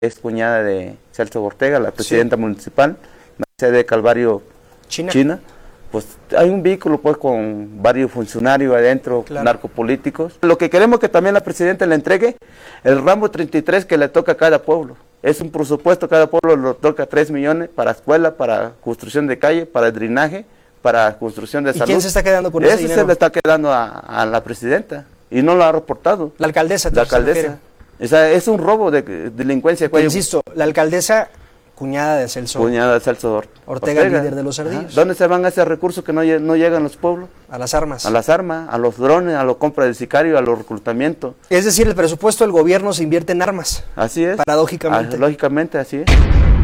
es cuñada de Celso Ortega, la presidenta municipal, sede Calvario, China. Pues hay un vehículo pues con varios funcionarios adentro, narcopolíticos. Lo que queremos es que también la presidenta le entregue el ramo 33 que le toca a cada pueblo. Es un presupuesto, cada pueblo le toca 3 millones para escuela, para construcción de calle, para drenaje, para construcción de salud. ¿Y quién se está quedando con ese dinero? Ese se le está quedando a la presidenta y no lo ha reportado. La alcaldesa. La alcaldesa. O sea, es un robo de delincuencia. Insisto, la alcaldesa, cuñada de Celso. Cuñada de Celso Ortega, líder de los ardillos. ¿Dónde se van esos recursos que no llegan a los pueblos? A las armas. A las armas, a los drones, a la compra de sicarios, a los reclutamientos. Es decir, el presupuesto del gobierno se invierte en armas. Así es. Paradójicamente. Lógicamente, así es.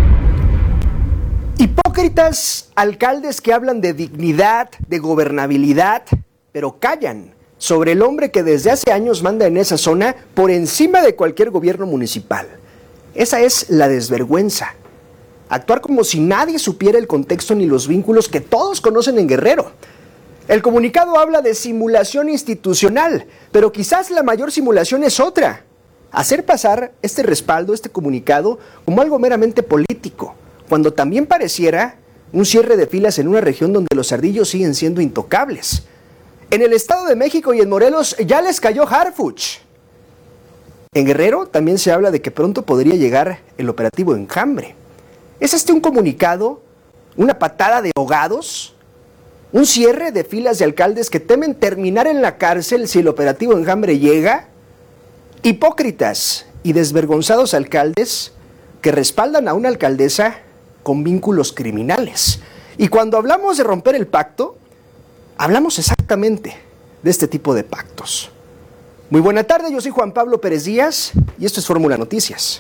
Hipócritas alcaldes que hablan de dignidad, de gobernabilidad, pero callan sobre el hombre que desde hace años manda en esa zona por encima de cualquier gobierno municipal. Esa es la desvergüenza. Actuar como si nadie supiera el contexto ni los vínculos que todos conocen en Guerrero. El comunicado habla de simulación institucional, pero quizás la mayor simulación es otra. Hacer pasar este respaldo, este comunicado, como algo meramente político, cuando también pareciera un cierre de filas en una región donde los ardillos siguen siendo intocables. En el Estado de México y en Morelos ya les cayó Harfuch. En Guerrero también se habla de que pronto podría llegar el operativo Enjambre. ¿Es este un comunicado, una patada de ahogados, un cierre de filas de alcaldes que temen terminar en la cárcel si el operativo Enjambre llega? Hipócritas y desvergonzados alcaldes que respaldan a una alcaldesa con vínculos criminales. Y cuando hablamos de romper el pacto, hablamos exactamente de este tipo de pactos. Muy buena tarde, yo soy Juan Pablo Pérez Díaz y esto es Fórmula Noticias.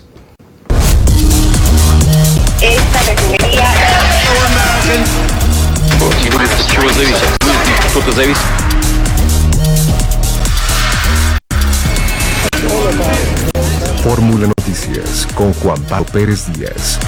Esta refinería... Fórmula Noticias con Juan Pablo Pérez Díaz.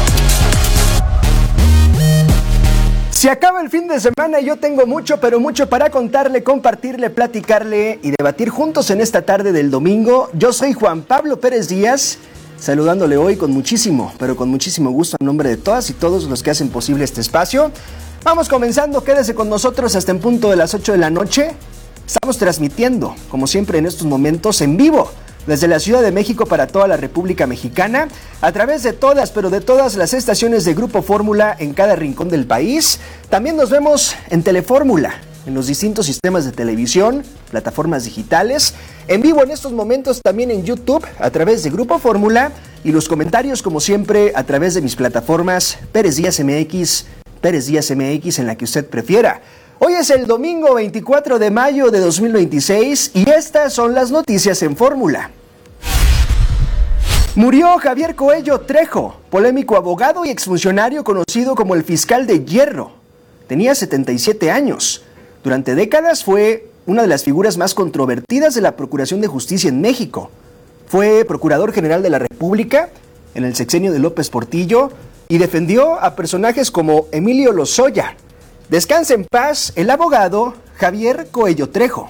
Se acaba el fin de semana y yo tengo mucho, pero mucho para contarle, compartirle, platicarle y debatir juntos en esta tarde del domingo. Yo soy Juan Pablo Pérez Díaz, saludándole hoy con muchísimo, pero con muchísimo gusto en nombre de todas y todos los que hacen posible este espacio. Vamos comenzando, quédese con nosotros hasta en punto de las 8 de la noche. Estamos transmitiendo, como siempre en estos momentos, en vivo, desde la Ciudad de México para toda la República Mexicana, a través de todas, pero de todas las estaciones de Grupo Fórmula en cada rincón del país. También nos vemos en Telefórmula, en los distintos sistemas de televisión, plataformas digitales, en vivo en estos momentos también en YouTube, a través de Grupo Fórmula, y los comentarios, como siempre, a través de mis plataformas Pérez Díaz MX, en la que usted prefiera. Hoy es el domingo 24 de mayo de 2026 y estas son las noticias en Fórmula. Murió Javier Coello Trejo, polémico abogado y exfuncionario conocido como el fiscal de Hierro. Tenía 77 años. Durante décadas fue una de las figuras más controvertidas de la Procuración de Justicia en México. Fue Procurador General de la República en el sexenio de López Portillo y defendió a personajes como Emilio Lozoya. Descanse en paz el abogado Javier Coello Trejo.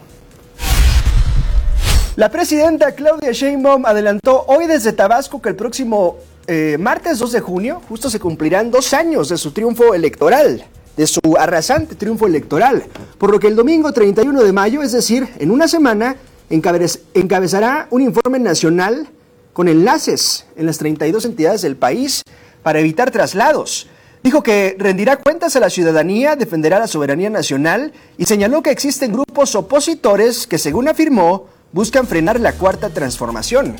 La presidenta Claudia Sheinbaum adelantó hoy desde Tabasco que el próximo martes 2 de junio justo se cumplirán 2 años de su triunfo electoral, de su arrasante triunfo electoral, por lo que el domingo 31 de mayo, es decir, en una semana, encabezará un informe nacional con enlaces en las 32 entidades del país para evitar traslados. Dijo que rendirá cuentas a la ciudadanía, defenderá la soberanía nacional y señaló que existen grupos opositores que, según afirmó, buscan frenar la cuarta transformación.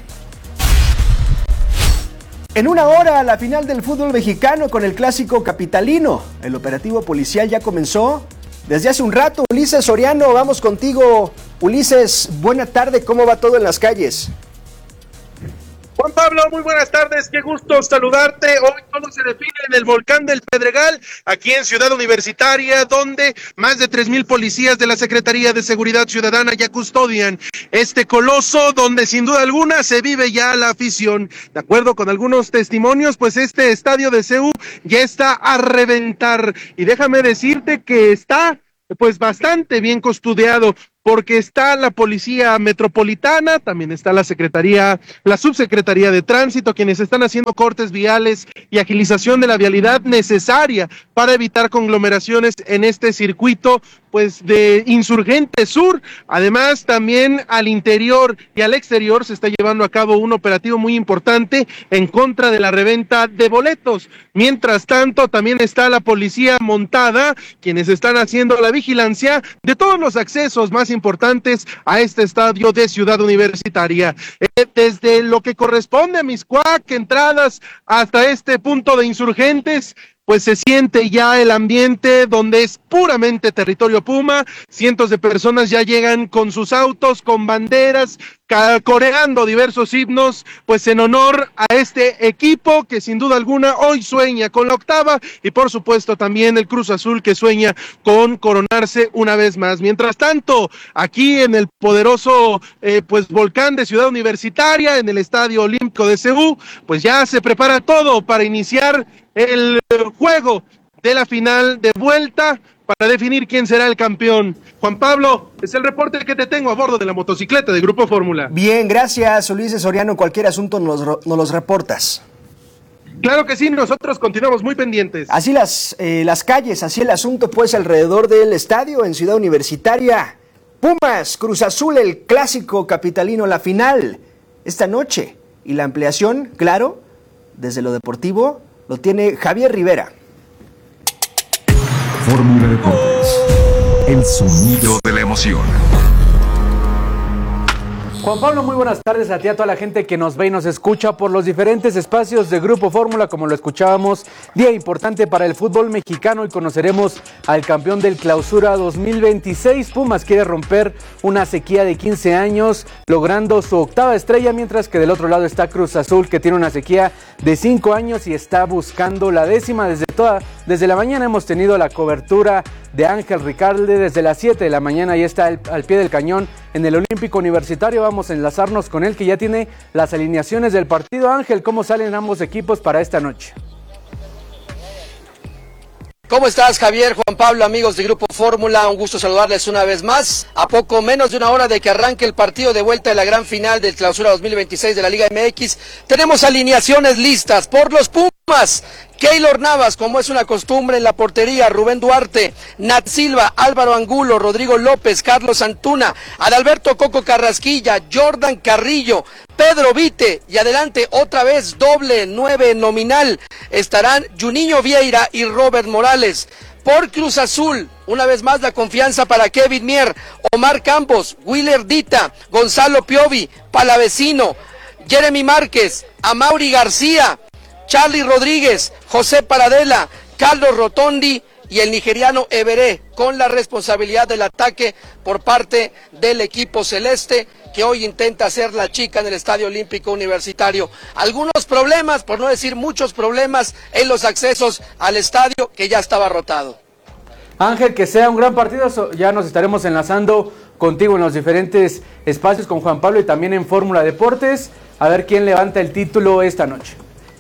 En una hora, la final del fútbol mexicano con el clásico capitalino. El operativo policial ya comenzó desde hace un rato. Ulises Soriano, vamos contigo. Ulises, buena tarde, ¿cómo va todo en las calles? Juan Pablo, muy buenas tardes, qué gusto saludarte. Hoy todo se define en el volcán del Pedregal, aquí en Ciudad Universitaria, donde más de 3,000 policías de la Secretaría de Seguridad Ciudadana ya custodian este coloso, donde sin duda alguna se vive ya la afición. De acuerdo con algunos testimonios, pues este estadio de CU ya está a reventar. Y déjame decirte que está pues bastante bien custodiado, porque está la Policía Metropolitana, también está la Subsecretaría de Tránsito, quienes están haciendo cortes viales y agilización de la vialidad necesaria para evitar conglomeraciones en este circuito, pues de Insurgente Sur. Además, también al interior y al exterior se está llevando a cabo un operativo muy importante en contra de la reventa de boletos. Mientras tanto, también está la policía montada, quienes están haciendo la vigilancia de todos los accesos más importantes a este estadio de Ciudad Universitaria. Desde lo que corresponde a Mixcoac, entradas hasta este punto de Insurgentes, pues se siente ya el ambiente donde es puramente territorio Puma. Cientos de personas ya llegan con sus autos, con banderas, coreando diversos himnos, pues en honor a este equipo que sin duda alguna hoy sueña con la octava, y por supuesto también el Cruz Azul, que sueña con coronarse una vez más. Mientras tanto, aquí en el poderoso pues volcán de Ciudad Universitaria, en el Estadio Olímpico de Ceú, pues ya se prepara todo para iniciar el juego de la final de vuelta para definir quién será el campeón. Juan Pablo, es el reporte que te tengo a bordo de la motocicleta de Grupo Fórmula. Bien, gracias, Ulises Soriano. Cualquier asunto nos los reportas. Claro que sí, nosotros continuamos muy pendientes. Así las calles, así el asunto pues alrededor del estadio en Ciudad Universitaria. Pumas, Cruz Azul, el clásico capitalino, la final esta noche. Y la ampliación, claro, desde lo deportivo, lo tiene Javier Rivera. Fórmula Deportes, el sonido de la emoción. Juan Pablo, muy buenas tardes a ti, a toda la gente que nos ve y nos escucha por los diferentes espacios de Grupo Fórmula. Como lo escuchábamos, día importante para el fútbol mexicano y conoceremos al campeón del Clausura 2026. Pumas quiere romper una sequía de 15 años, logrando su octava estrella, mientras que del otro lado está Cruz Azul, que tiene una sequía de 5 años y está buscando la 10ª. Desde la mañana hemos tenido la cobertura de Ángel Ricalde, desde las 7 de la mañana, y está al pie del cañón en el Olímpico Universitario. Vamos a enlazarnos con él, que ya tiene las alineaciones del partido. Ángel, ¿cómo salen ambos equipos para esta noche? ¿Cómo estás, Javier, Juan Pablo, amigos de Grupo Fórmula? Un gusto saludarles una vez más. A poco menos de una hora de que arranque el partido de vuelta de la gran final del Clausura 2026 de la Liga MX, tenemos alineaciones listas por los Pumas. Keylor Navas, como es una costumbre en la portería, Rubén Duarte, Nat Silva, Álvaro Angulo, Rodrigo López, Carlos Antuna, Adalberto Coco Carrasquilla, Jordan Carrillo, Pedro Vite, y adelante otra vez doble 9 nominal, estarán Juninho Vieira y Robert Morales. Por Cruz Azul, una vez más la confianza para Kevin Mier, Omar Campos, Willer Dita, Gonzalo Piovi, Palavecino, Jeremy Márquez, Amaury García, Charlie Rodríguez, José Paradela, Carlos Rotondi y el nigeriano Everé, con la responsabilidad del ataque por parte del equipo celeste, que hoy intenta hacer la chica en el Estadio Olímpico Universitario. Algunos problemas, por no decir muchos problemas, en los accesos al estadio, que ya estaba rotado. Ángel, que sea un gran partido. Ya nos estaremos enlazando contigo en los diferentes espacios con Juan Pablo y también en Fórmula Deportes, a ver quién levanta el título esta noche.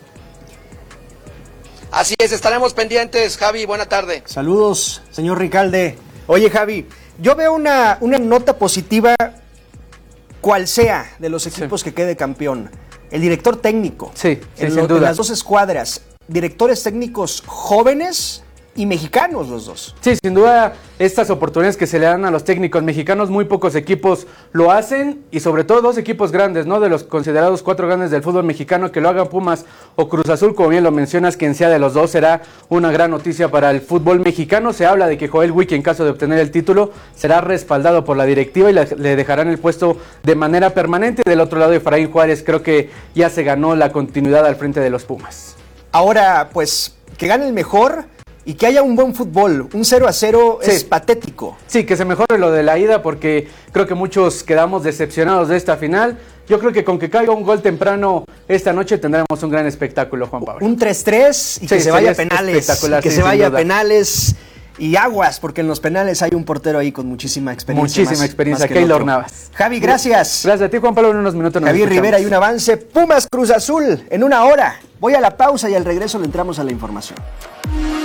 Así es, estaremos pendientes, Javi, buena tarde. Saludos, señor Ricalde. Oye, Javi, yo veo una nota positiva, cual sea, de los equipos que quede campeón. El director técnico. Sí, sin duda. En las dos escuadras, directores técnicos jóvenes y mexicanos los dos. Sí, sin duda, estas oportunidades que se le dan a los técnicos mexicanos, muy pocos equipos lo hacen, y sobre todo dos equipos grandes, ¿no? De los considerados 4 grandes del fútbol mexicano, que lo hagan Pumas o Cruz Azul, como bien lo mencionas, quien sea de los dos será una gran noticia para el fútbol mexicano. Se habla de que Joel Wiki, en caso de obtener el título, será respaldado por la directiva y le dejarán el puesto de manera permanente. Del otro lado, Efraín Juárez creo que ya se ganó la continuidad al frente de los Pumas. Ahora, pues, que gane el mejor y que haya un buen fútbol. Un 0-0 es patético. Sí, que se mejore lo de la ida, porque creo que muchos quedamos decepcionados de esta final. Yo creo que con que caiga un gol temprano esta noche tendremos un gran espectáculo, Juan Pablo. Un 3-3 y que se vaya a penales. Y que se vaya a penales y aguas, porque en los penales hay un portero ahí con muchísima experiencia. Muchísima experiencia, Keylor Navas. Javi, gracias. Gracias a ti, Juan Pablo, en unos minutos nos Javier Rivera, hay un avance. Pumas Cruz Azul en una hora. Voy a la pausa y al regreso le entramos a la información.